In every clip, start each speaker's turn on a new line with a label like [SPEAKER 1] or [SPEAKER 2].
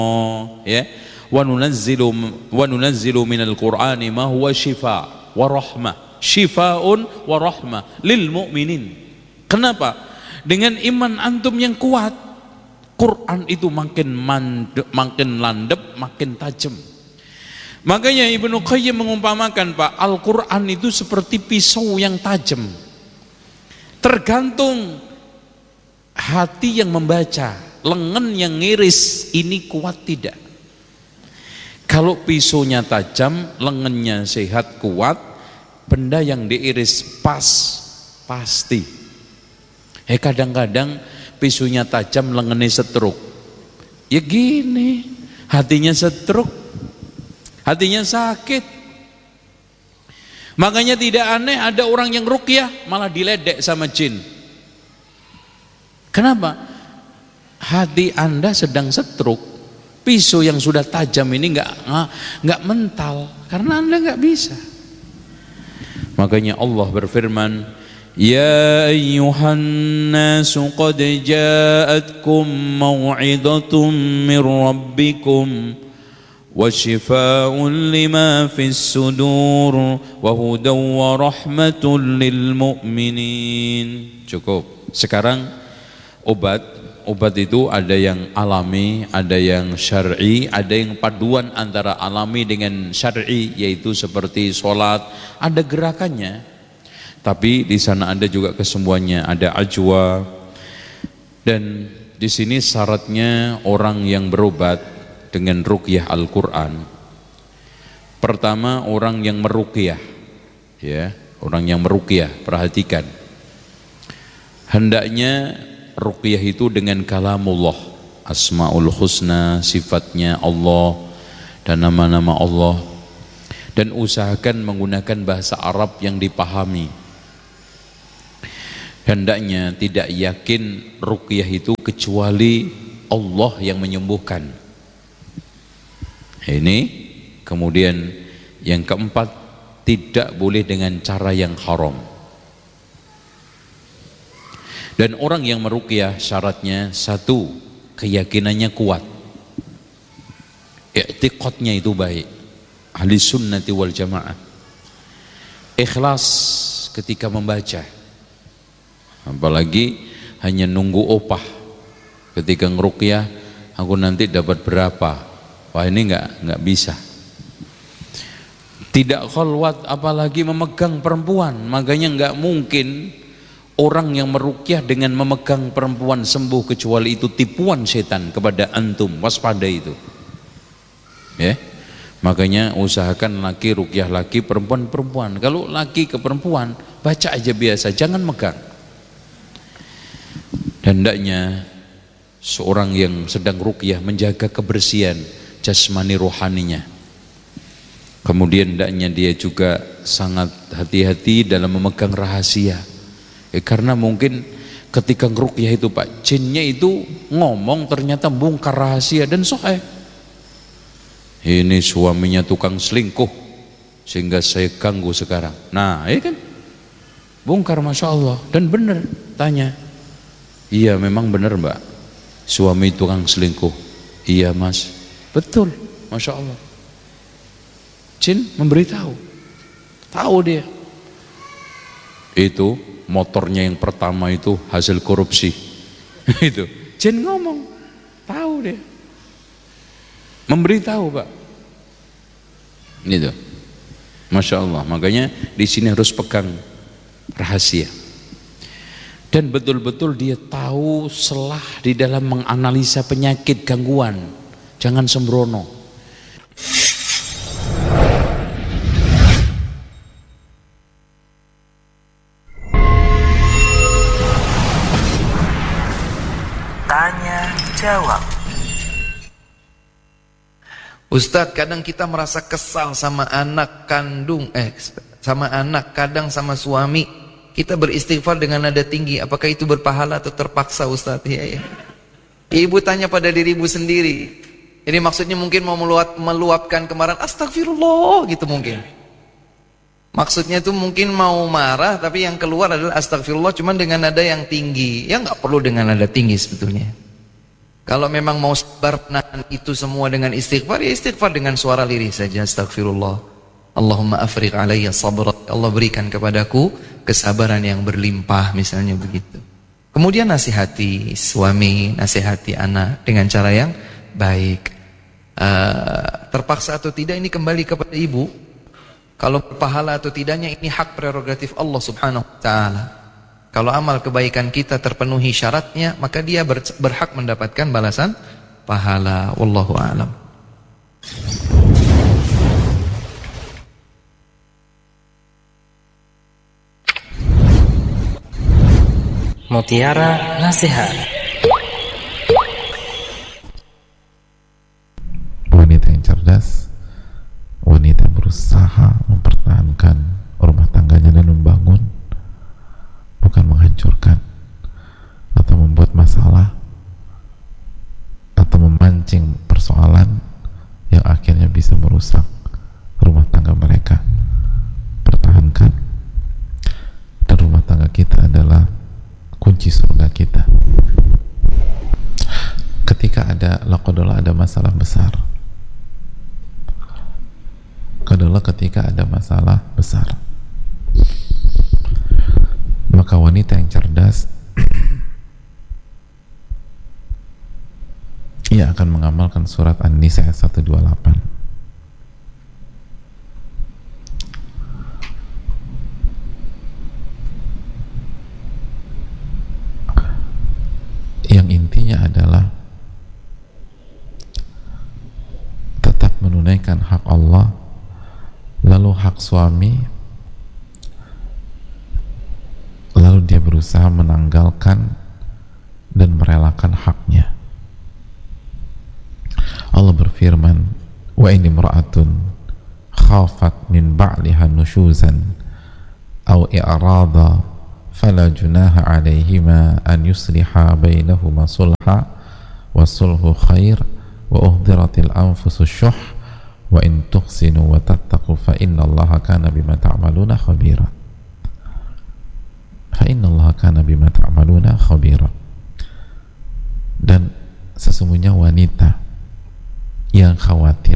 [SPEAKER 1] ya, wa nunazzilu minal qur'ani ma huwa shifa wa rahmah, shifaun wa rahmah lil mu'minin. Kenapa? Dengan iman antum yang kuat, Quran itu makin landep, makin tajam. Makanya Ibnu Qayyim mengumpamakan, Pak, Al-Quran itu seperti pisau yang tajam. Tergantung hati yang membaca, lengan yang ngiris ini kuat tidak. Kalau pisaunya tajam, lengannya sehat kuat, benda yang diiris pasti. Kadang-kadang pisaunya tajam, lengannya setruk. Ya gini, hatinya setruk, hatinya sakit. Makanya tidak aneh ada orang yang ruqyah malah diledek sama jin. Kenapa? Hati Anda sedang setruk, pisau yang sudah tajam ini nggak mental karena Anda nggak bisa. Makanya Allah berfirman, Ya ayyuhan nasu qad ja'atkum maw'idatum min rabbikum wa shifaa'un lima fis sudur wa hudaw wa rahmatun lil mu'minin. Cukup. Sekarang obat itu ada yang alami, ada yang syar'i, ada yang paduan antara alami dengan syar'i, yaitu seperti sholat, ada gerakannya. Tapi di sana ada juga kesemuanya, ada ajwa. Dan di sini syaratnya orang yang berobat dengan ruqyah Al-Qur'an. Pertama, orang yang meruqyah, ya, orang yang meruqyah, perhatikan. Hendaknya ruqyah itu dengan kalamullah, asmaul husna, sifatnya Allah dan nama-nama Allah. Dan usahakan menggunakan bahasa Arab yang dipahami. Hendaknya tidak yakin ruqyah itu kecuali Allah yang menyembuhkan. Ini kemudian yang keempat, tidak boleh dengan cara yang haram. Dan orang yang meruqyah syaratnya satu, keyakinannya kuat, i'tiqadnya itu baik, ahli sunnati wal jamaah, ikhlas ketika membaca. Apalagi hanya nunggu opah ketika ngeruqyah, aku nanti dapat berapa. Wah, ini nggak bisa. Tidak khalwat, apalagi memegang perempuan. Makanya nggak mungkin orang yang meruqyah dengan memegang perempuan sembuh, kecuali itu tipuan setan kepada antum. Waspada itu, ya. Makanya usahakan laki ruqyah laki, perempuan perempuan. Kalau laki ke perempuan, baca aja biasa, jangan megang. Dan hendaknya seorang yang sedang ruqyah menjaga kebersihan jasmani rohaninya. Kemudian hendaknya dia juga sangat hati-hati dalam memegang rahasia. Karena mungkin ketika ruqyah itu, Pak, jinnya itu ngomong ternyata bongkar rahasia dan sahih. Ini suaminya tukang selingkuh sehingga saya ganggu sekarang. Nah, ya kan? Bongkar, Masya Allah. Dan benar, tanya. Iya, memang benar, Mbak, suami tukang selingkuh. Iya, Mas, betul, Masya Allah. Jin memberitahu, tahu dia. Itu motornya yang pertama itu hasil korupsi. Itu jin ngomong, tahu dia, memberitahu, Pak. Itu, Masya Allah. Makanya di sini harus pegang rahasia. Dan betul-betul dia tahu selah di dalam menganalisa penyakit gangguan. Jangan sembrono.
[SPEAKER 2] Tanya jawab.
[SPEAKER 3] Ustadz, kadang kita merasa kesal sama anak kandung, sama anak, kadang sama suami. Kita beristighfar dengan nada tinggi, apakah itu berpahala atau terpaksa, Ustadz? Ya. Ibu tanya pada diri ibu sendiri. Jadi maksudnya mungkin mau meluapkan kemarahan, astagfirullah gitu mungkin. Maksudnya itu mungkin mau marah, tapi yang keluar adalah astagfirullah, cuman dengan nada yang tinggi. Ya nggak perlu dengan nada tinggi sebetulnya. Kalau memang mau sabar menahan itu semua dengan istighfar, ya istighfar dengan suara lirih saja. Astagfirullah, Allahumma afriq alayya sabra, Allah berikan kepadaku kesabaran yang berlimpah, misalnya begitu. Kemudian nasihati suami, nasihati anak dengan cara yang baik. Terpaksa atau tidak ini kembali kepada ibu. Kalau berpahala atau tidaknya ini hak prerogatif Allah subhanahu wa ta'ala. Kalau amal kebaikan kita terpenuhi syaratnya, maka dia berhak mendapatkan balasan pahala. Wallahu a'lam.
[SPEAKER 2] Mutiara Nasihat.
[SPEAKER 4] Wanita yang cerdas, wanita yang berusaha mempertahankan rumah tangganya dan membangun, bukan menghancurkan atau membuat masalah atau memancing persoalan yang akhirnya bisa merusak rumah tangga mereka. Pertahankan, dan rumah tangga kita adalah kunci surga kita. Ketika ada masalah besar, ketika ada masalah besar, maka wanita yang cerdas ia akan mengamalkan surat An-Nisa ayat 128. Yang intinya adalah tetap menunaikan hak Allah, lalu hak suami, lalu dia berusaha menanggalkan dan merelakan haknya. Allah berfirman, wa in imra'atun khafat min ba'liha nushuzan aw i'rada fala junaha 'alaihima an yusliha bainahuma sulha wa sulhu khair wa uhdiratil anfusus syuh wa in tuhsinu wa tattaqu fa innallaha kana bima ta'maluna khabira. Fa innallaha kana bima ta'maluna khabira. Dan sesungguhnya wanita yang khawatir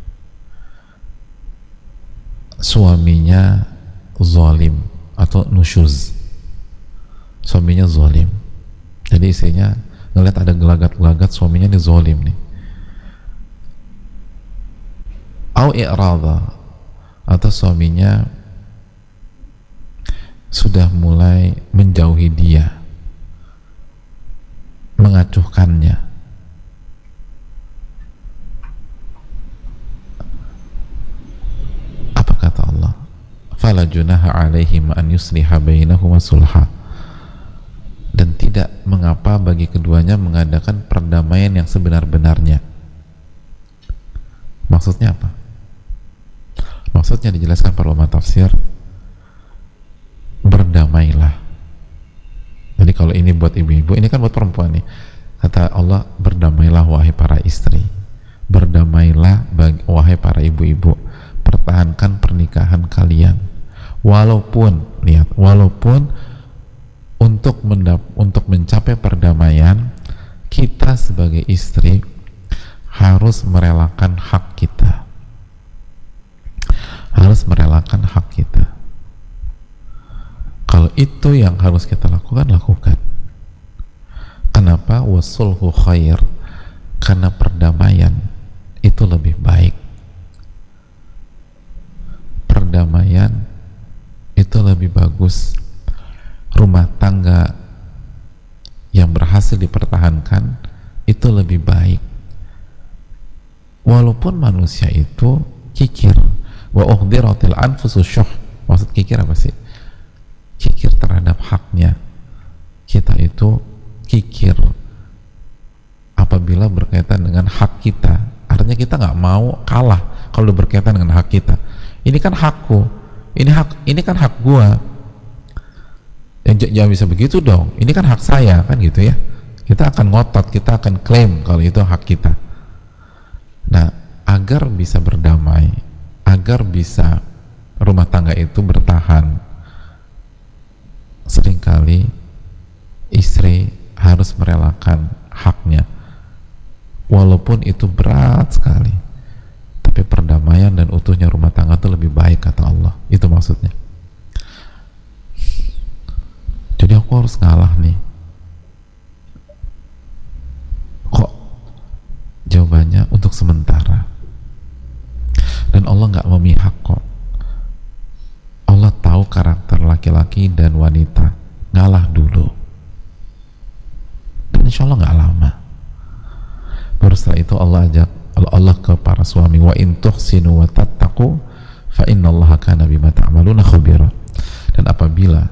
[SPEAKER 4] suaminya zalim atau nusyuz, suaminya zalim, jadi istrinya ngeliat ada gelagat-gelagat suaminya ini zalim nih, au i'rada, atau suaminya sudah mulai menjauhi dia, mengacuhkannya, apa kata Allah? Fala junaha 'alaihim an yusliha bainahuma sulha, dan tidak mengapa bagi keduanya mengadakan perdamaian yang sebenar-benarnya. Maksudnya apa? Maksudnya dijelaskan para ulama tafsir, berdamailah. Jadi kalau ini buat ibu-ibu, ini kan buat perempuan nih. Kata Allah, berdamailah wahai para istri, berdamailah wahai para ibu-ibu, pertahankan pernikahan kalian. Walaupun, lihat, walaupun untuk mencapai perdamaian, kita sebagai istri harus merelakan hak kita, harus merelakan hak kita. Kalau itu yang harus kita lakukan, lakukan. Kenapa? Wasulhu khair, karena perdamaian itu lebih baik. Perdamaian itu lebih bagus. Rumah tangga yang berhasil dipertahankan itu lebih baik. Walaupun manusia itu kikir, wa uhdiratil anfusus syuh. Maksud kikir apa sih? Kikir terhadap haknya. Kita itu kikir apabila berkaitan dengan hak kita. Artinya kita nggak mau kalah kalau berkaitan dengan hak kita. Ini kan hakku, ini kan hak gua. Jangan bisa begitu dong, ini kan hak saya, kan gitu ya. Kita akan ngotot, kita akan klaim kalau itu hak kita. Nah, agar bisa berdamai, agar bisa rumah tangga itu bertahan, seringkali istri harus merelakan haknya, walaupun itu berat sekali, tapi perdamaian dan utuhnya rumah tangga itu lebih baik, kata Allah. Itu maksudnya. Jadi aku harus ngalah nih. Kok? Jawabannya untuk sementara. Dan Allah nggak memihak kok. Allah tahu karakter laki-laki dan wanita. Ngalah dulu. Dan insya Allah nggak lama. Baru setelah itu Allah ke para suami, wa in tuhsinu wa tattaqu fa innallaha kana bima ta'maluna khabira. Dan apabila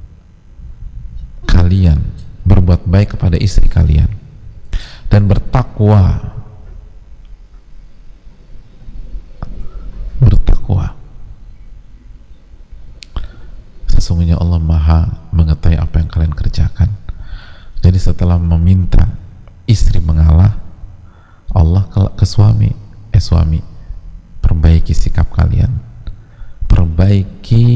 [SPEAKER 4] kalian berbuat baik kepada istri kalian dan bertakwa, sesungguhnya Allah Maha mengetahui apa yang kalian kerjakan. Jadi setelah meminta istri mengalah, Allah ke suami, perbaiki sikap kalian, perbaiki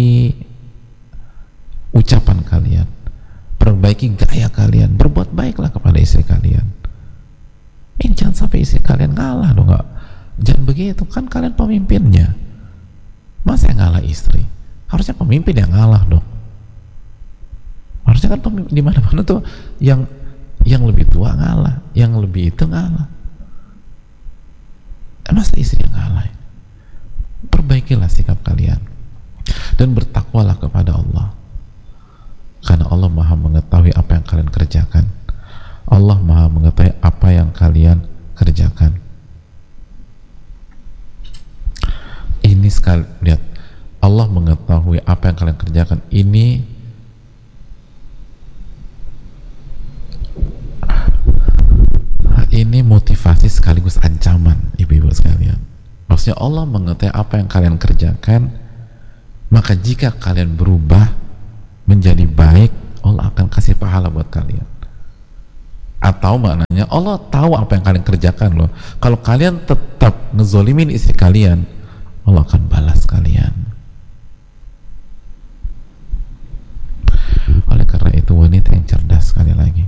[SPEAKER 4] ucapan kalian, perbaiki gaya kalian, berbuat baiklah kepada istri kalian. Ini jangan sampai istri kalian ngalah dong, nggak, jangan begitu, kan kalian pemimpinnya. Masa yang ngalah istri? Harusnya pemimpin yang ngalah dong. Harusnya kan pemimpin di mana-mana tuh yang lebih tua ngalah, yang lebih itu ngalah. Masa istri yang ngalah? Perbaikilah sikap kalian dan bertakwalah kepada Allah, karena Allah Maha mengetahui apa yang kalian kerjakan. Allah Maha mengetahui apa yang kalian kerjakan. Ini sekali, lihat, Allah mengetahui apa yang kalian kerjakan. Ini motivasi sekaligus ancaman, ibu-ibu sekalian. Maksudnya Allah mengetahui apa yang kalian kerjakan, maka jika kalian berubah menjadi baik, Allah akan kasih pahala buat kalian. Atau maknanya Allah tahu apa yang kalian kerjakan loh. Kalau kalian tetap ngezolimin istri kalian, Allah akan balas kalian. Oleh karena itu wanita yang cerdas, sekali lagi,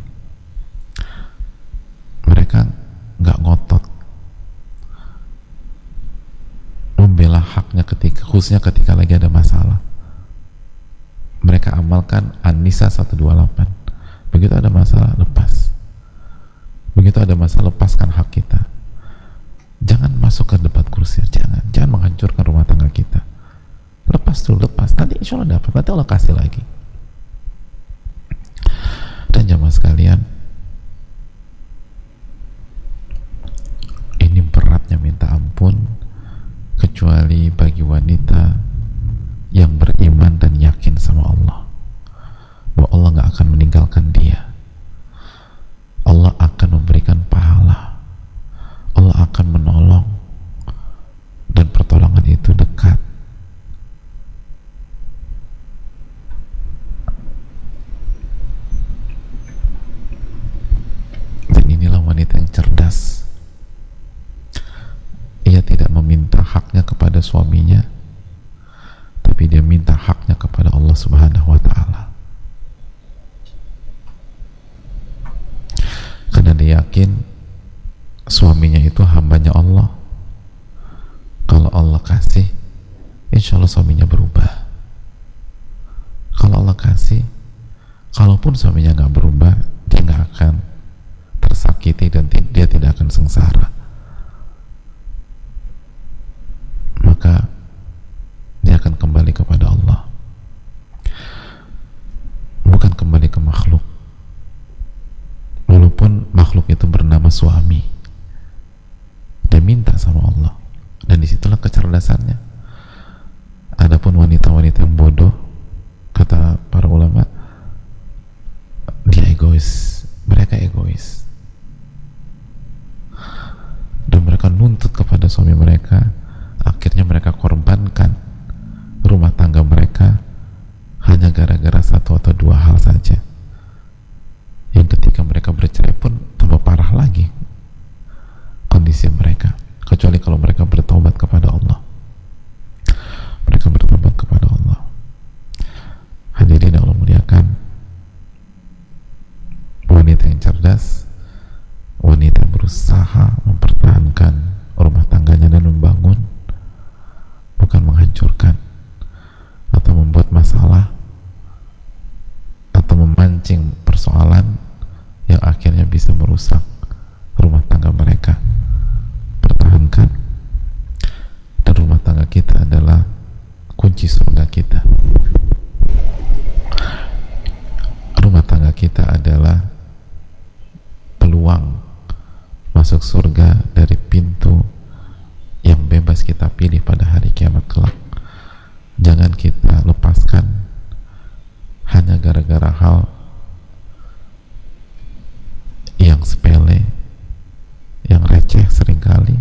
[SPEAKER 4] mereka nggak ngotot membela haknya khususnya ketika lagi ada masalah. Mereka amalkan An-Nisa 128. Begitu ada masalah, lepas. Begitu ada masalah, lepaskan hak kita. Jangan masuk ke debat kursi, jangan menghancurkan rumah tangga kita. Lepas dulu, lepas. Nanti insya Allah dapat, nanti Allah kasih lagi. Dan jamaah sekalian, ini beratnya minta ampun, kecuali bagi wanita yang beriman dan yakin sama Allah, bahwa Allah gak akan meninggalkan dia. Allah akan memberikan pahala, Allah akan menolong, dan pertolongan itu dekat. Dan inilah wanita yang cerdas. Ia tidak meminta haknya kepada suaminya, tapi dia minta haknya kepada Allah Subhanahu wa ta'ala. Karena dia yakin suaminya itu hambanya Allah. Kalau Allah kasih, insya Allah suaminya berubah. Kalau Allah kasih, kalaupun suaminya nggak berubah, dia nggak akan tersakiti dan dia tidak akan sengsara. Maka dia akan kembali kepada Allah, bukan kembali ke makhluk, walaupun makhluk itu bernama suami. Dia minta sama Allah, dan disitulah kecerdasannya. Adapun wanita-wanita yang bodoh, kata para ulama, dia egois, mereka egois, dan mereka nuntut kepada suami mereka. Akhirnya mereka korbankan rumah tangga mereka hanya gara-gara satu atau dua hal saja, yang ketika mereka bercerai pun tambah parah lagi kondisi mereka, kecuali kalau mereka bertobat kepada Allah. Mereka bertobat kepada Allah. Hadirin yang Allah muliakan, wanita yang cerdas, wanita yang berusaha bisa merusak rumah tangga mereka. Pertahankan, dan rumah tangga kita adalah kunci surga kita. Rumah tangga kita adalah peluang masuk surga dari pintu yang bebas kita pilih pada hari kiamat kelak. Jangan kita lepaskan hanya gara-gara hal yang sepele, yang receh seringkali,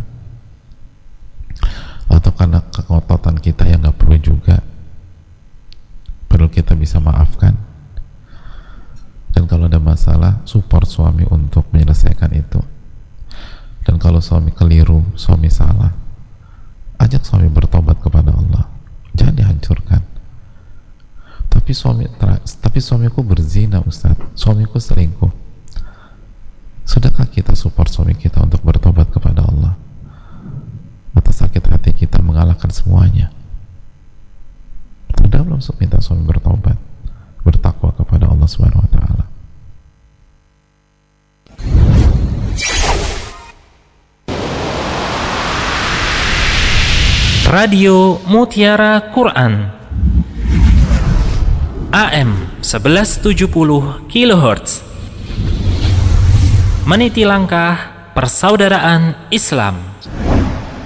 [SPEAKER 4] atau karena kekototan kita yang gak perlu juga, perlu kita bisa maafkan. Dan kalau ada masalah, support suami untuk menyelesaikan itu. Dan kalau suami keliru, suami salah, ajak suami bertobat kepada Allah, jangan dihancurkan. Tapi suamiku berzina, Ustaz, suamiku selingkuh. Sudahkah kita support suami kita untuk bertobat kepada Allah? Atau sakit hati kita mengalahkan semuanya? Sudah belum minta suami bertobat, bertakwa kepada Allah Subhanahu wa taala.
[SPEAKER 5] Radio Mutiara Quran AM 1170 kHz, meniti langkah persaudaraan Islam.